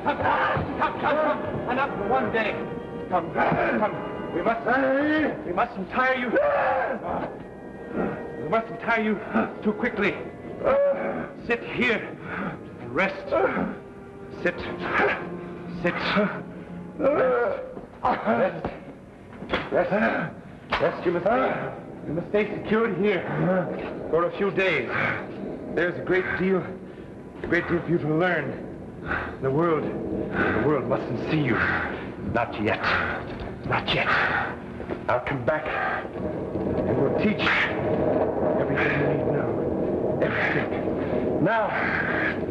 Come. Enough for one day. Come. We mustn't tire you. We mustn't tire you too quickly. Sit here and rest. Sit. Rest. You must stay secured here for a few days. There's a great deal for you to learn. The world mustn't see you. Not yet. I'll come back and we'll teach everything you need to know. Every step. Now,